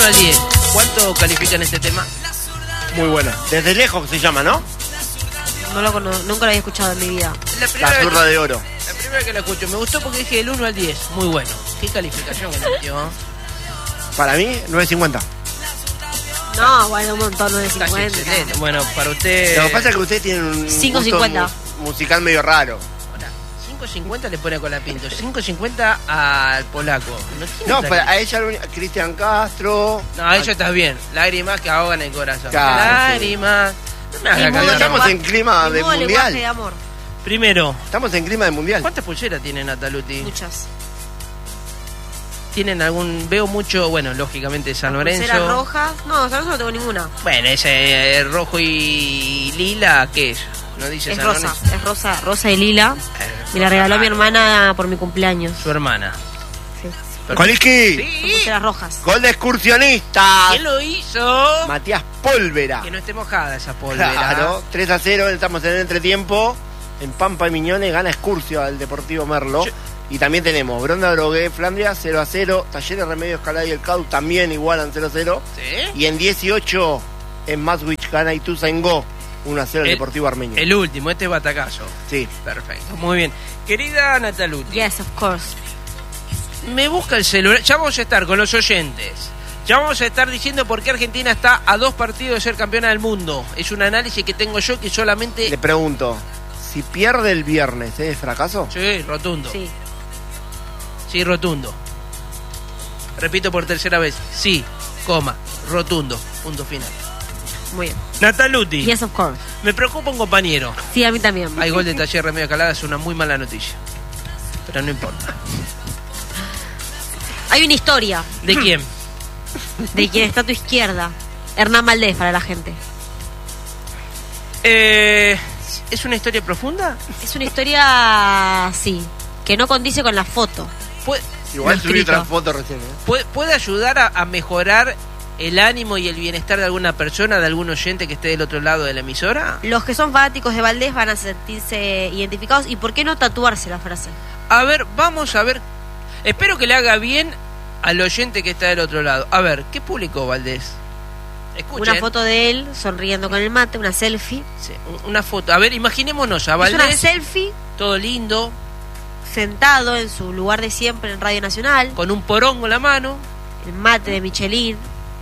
al 10, ¿cuánto califican este tema? Muy bueno. Desde lejos se llama, ¿no? No lo nunca lo había escuchado en mi vida. La zurda de oro. La primera que la escucho. Me gustó porque dije del 1 al 10. Muy bueno. ¿Qué calificación que le metió? Para mí, 9.50. No, bueno, un montón, no de Casi 50. excelente. Bueno, para usted... Lo que pasa es que usted tiene un 5.50. gusto musical medio raro. Ahora, 5.50 le pone a Colapinto. 5.50 al polaco. No, pero a ella, Cristian Castro. No, a ella está bien. Lágrimas que ahogan el corazón. Claro, Lágrimas. No me haga Ni modo cambiar. Estamos en clima de Ni modo lenguaje de mundial. amor. Primero, Estamos en clima de mundial. ¿cuántas pulseras tiene Nataluti? Muchas. ¿Tienen algún...? Veo mucho, bueno, lógicamente San Lorenzo. ¿Pulseras rojas? No, San Lorenzo no tengo ninguna. Bueno, ese rojo y lila, ¿qué es? ¿No dice Es San rosa, Lorenzo? es rosa y lila. Me la regaló mi hermana por mi cumpleaños. Su hermana. Sí. Coliqui, Son Sí. pulseras rojas. gol de excursionistas. ¿Quién lo hizo? Matías Pólvera. Que no esté mojada esa pólvora. Claro, 3-0, estamos en el entretiempo. En Pampa y Miñones gana Excursio al Deportivo Merlo. Y también tenemos Bronda Drogué, Flandria 0-0. Talleres Remedios Escalada y el CAU también igualan 0-0. ¿Sí? Y en 18 en Maswich gana Ituzaingó 1-0 el Deportivo Armenio. El último, este es batacazo. Sí. Perfecto, muy bien. Querida Nataluti, Yes, of course. me busca el celular. Ya vamos a estar con los oyentes. Ya vamos a estar diciendo por qué Argentina está a 2 partidos de ser campeona del mundo. Es un análisis que tengo yo que solamente... Le pregunto, si pierde el viernes, ¿es fracaso? Sí, rotundo. Sí. Sí, rotundo. Repito por tercera vez. Sí, coma, rotundo. Punto final. Muy bien. Nataluti, Yes, of course. me preocupa un compañero. Sí, a mí también. Hay gol de Taller Remedio Escalada, es una muy mala noticia. Pero no importa. Hay una historia ¿De quién? de quien está a tu izquierda. Hernán Valdés para la gente. ¿Es una historia profunda? Es una historia, sí, que no condice con la foto. ¿Puede, Igual Lo subí escrito. otra foto recién, ¿eh? puede ayudar a mejorar el ánimo y el bienestar de alguna persona, de algún oyente que esté del otro lado de la emisora? Los que son fanáticos de Valdés van a sentirse identificados. ¿Y por qué no tatuarse la frase? A ver, vamos a ver. Espero que le haga bien al oyente que está del otro lado. A ver, ¿qué publicó Valdés? Escuchen. Una foto de él sonriendo con el mate, una selfie. Sí, una foto. A ver, imaginémonos a Es una Valdés, selfie todo lindo, sentado en su lugar de siempre en Radio Nacional, con un porongo en la mano. el mate de Michelin.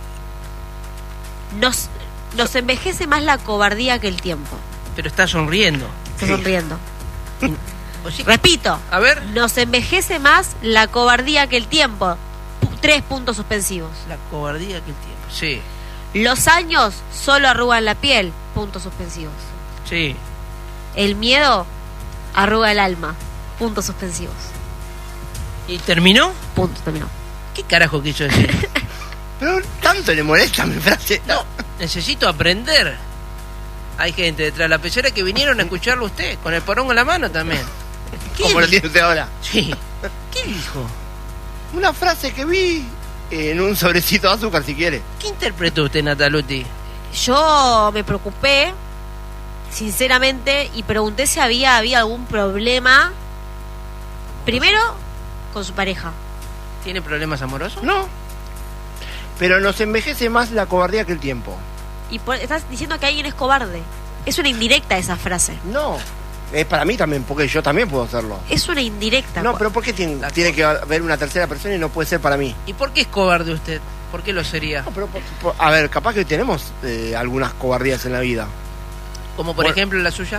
Nos envejece más la cobardía que el tiempo. Pero está sonriendo. Está sonriendo. O sí, Repito, a ver, nos envejece más la cobardía que el tiempo. 3 puntos suspensivos. la cobardía que el tiempo. Sí, Los años solo arrugan la piel. Puntos suspensivos. sí. El miedo arruga el alma. Puntos suspensivos. ¿Y terminó? Punto, terminó. ¿Qué carajo quiso decir? Pero tanto le molesta mi frase. No, necesito aprender. Hay gente detrás de la pecera que vinieron a escucharlo usted, con el porongo en la mano también. ¿Qué Como lo dijo? tiene usted ahora. Sí. ¿Qué dijo? Una frase que vi en un sobrecito de azúcar, si quiere. ¿Qué interpretó usted, Nataluti? Yo me preocupé, sinceramente, y pregunté si había algún problema. Primero, con su pareja. ¿Tiene problemas amorosos? No. Pero nos envejece más la cobardía que el tiempo. Y estás diciendo que alguien es cobarde. Es una indirecta esa frase. No. Es para mí también, porque yo también puedo hacerlo. Es una indirecta. No, pero ¿por qué tiene que haber una tercera persona y no puede ser para mí? ¿Y por qué es cobarde usted? ¿Por qué lo sería? No, pero, a ver, capaz que hoy tenemos algunas cobardías en la vida. Como por Bueno. ejemplo la suya.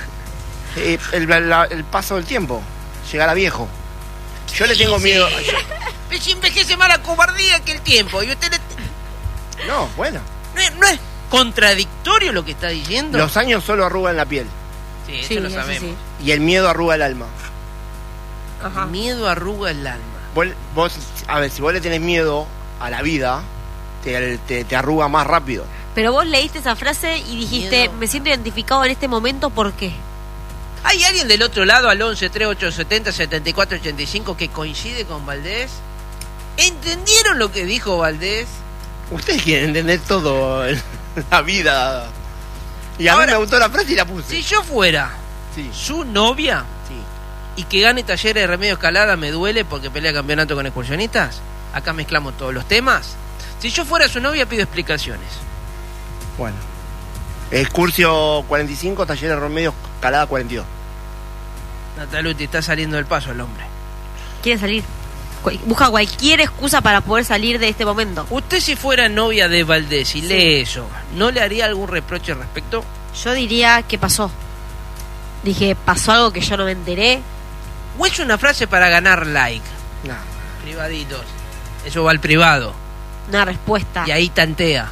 El paso del tiempo, llegar a viejo. Yo le tengo miedo. Si envejece más la cobardía que el tiempo. Y usted le... No, bueno. ¿No es contradictorio lo que está diciendo? Los años solo arrugan la piel. Sí, eso Sí, lo eso sabemos. sí. Y el miedo arruga el alma. Ajá. El miedo arruga el alma. Vos, a ver, si vos le tenés miedo a la vida, te arruga más rápido. Pero vos leíste esa frase y dijiste, Miedo. me siento identificado en este momento, ¿por qué? ¿Hay alguien del otro lado al 11 3870 74 85 que coincide con Valdés? ¿Entendieron lo que dijo Valdés? Ustedes quieren entender todo en la vida. Y a Ahora, mí me gustó la frase y la puse. Si yo fuera Sí, su novia sí. y que gane Talleres de Remedio Escalada me duele porque pelea campeonato con excursionistas, acá mezclamos todos los temas. Si yo fuera su novia, pido explicaciones. Bueno. Excursio 45, Talleres Remedios, Calada 42. Nataluti, está saliendo del paso el hombre. Quiere salir. Busca cualquier excusa para poder salir de este momento. Usted, si fuera novia de Valdés y lee eso, ¿no le haría algún reproche al respecto? Yo diría, ¿qué pasó? Dije, ¿pasó algo que yo no me enteré? ¿O es una frase para ganar like? No. Privaditos. Eso va al privado. Una respuesta. Y ahí tantea.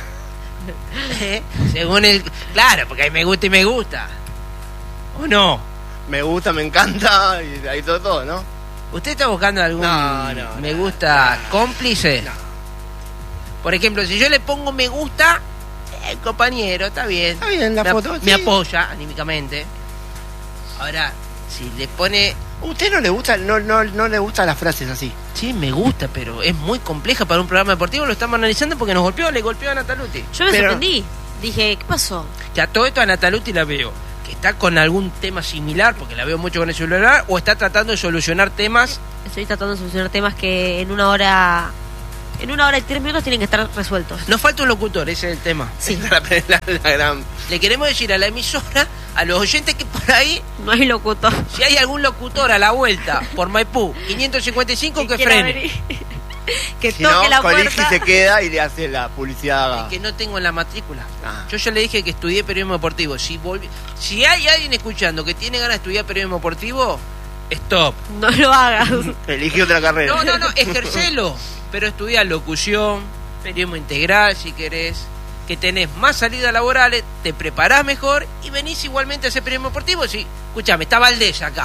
Según el... Claro, porque ahí me gusta y me gusta. ¿O no? Me gusta, me encanta, y ahí todo, ¿no? ¿Usted está buscando algún me gusta cómplice? No. Por ejemplo, si yo le pongo me gusta, el compañero, está bien. Está bien la foto, me sí. apoya anímicamente. Ahora, si le pone... ¿Usted no le gusta, no le gustan las frases así? Sí, me gusta, pero es muy compleja para un programa deportivo. Lo estamos analizando porque le golpeó a Nataluti. Yo me sorprendí. Dije, ¿qué pasó? Ya todo esto a Nataluti la veo que está con algún tema similar, porque la veo mucho con el celular, o está tratando de solucionar temas. Estoy tratando de solucionar temas que en una hora y 3 minutos tienen que estar resueltos. Nos falta un locutor, ese es el tema. Sí. La gran... Le queremos decir a la emisora, a los oyentes, que por ahí, No hay locutor. si hay algún locutor a la vuelta por Maipú 555, que frene. Que Si toque no, la Coligi puerta. se queda y le hace la publicidad. Que no tengo en la matrícula. Ah. Yo ya le dije que estudié periodismo deportivo. Si hay alguien escuchando que tiene ganas de estudiar periodismo deportivo, stop. No lo hagas. Elige otra carrera. No, ejercelo. Pero estudia locución, periodismo integral, si querés, que tenés más salidas laborales, te preparás mejor y venís igualmente a hacer periodismo deportivo. Sí, escúchame, está Valdés acá.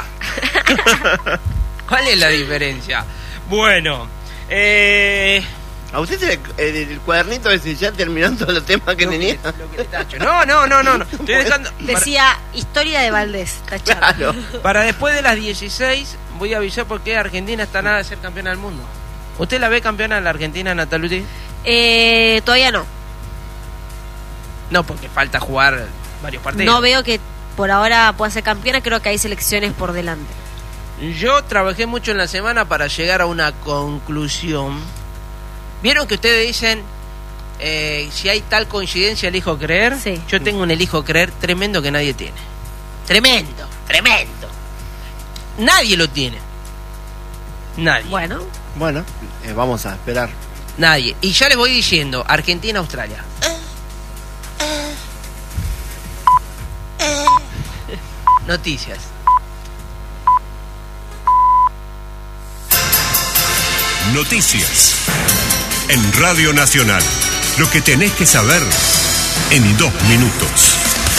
¿Cuál es la diferencia? Bueno, ¿A usted el cuadernito ese ya terminando los temas que tenía? lo que le tacho. No. Estoy dejando... Decía, historia de Valdés. Tachado. Claro. Para después de las 16 voy a avisar por qué Argentina está nada de ser campeona del mundo. ¿Usted la ve campeona de la Argentina, Nataluti? Todavía no. No, porque falta jugar varios partidos. No veo que por ahora pueda ser campeona. Creo que hay selecciones por delante. Yo trabajé mucho en la semana para llegar a una conclusión. ¿Vieron que ustedes dicen si hay tal coincidencia elijo creer? Sí. Yo tengo un elijo creer tremendo que nadie tiene. Tremendo. Nadie lo tiene. Nadie. Bueno, Vamos a esperar. Nadie. Y ya les voy diciendo, Argentina-Australia. Noticias. Noticias. En Radio Nacional. Lo que tenés que saber en 2 minutos.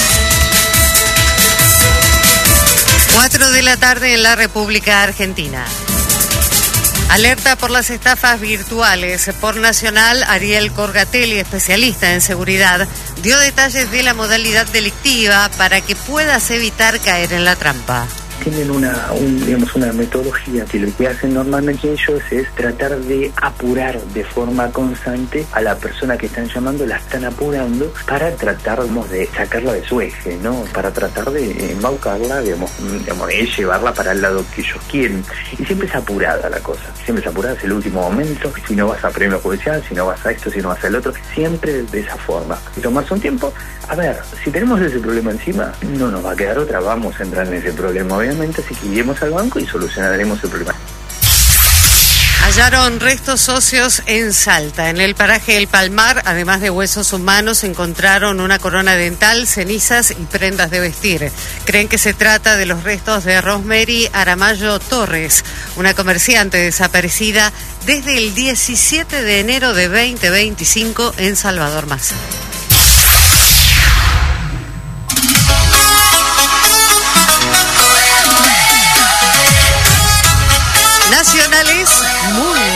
4 de la tarde en la República Argentina. Alerta por las estafas virtuales. Por Nacional, Ariel Corgatelli, especialista en seguridad, dio detalles de la modalidad delictiva para que puedas evitar caer en la trampa. Tienen una metodología que lo que hacen normalmente ellos es tratar de apurar de forma constante a la persona que están llamando, la están apurando para tratar, de sacarla de su eje, ¿no? Para tratar de embaucarla, de llevarla para el lado que ellos quieren. Y siempre es apurada la cosa, siempre es apurada, es el último momento, si no vas a premio judicial, si no vas a esto, si no vas al otro, siempre de esa forma. Y tomarse un tiempo, a ver, si tenemos ese problema encima, no nos va a quedar otra, vamos a entrar en ese problema, obviamente, así que iremos al banco y solucionaremos el problema. Hallaron restos óseos en Salta. En el paraje El Palmar, además de huesos humanos, encontraron una corona dental, cenizas y prendas de vestir. Creen que se trata de los restos de Rosemary Aramayo Torres, una comerciante desaparecida desde el 17 de enero de 2025 en Salvador Maza.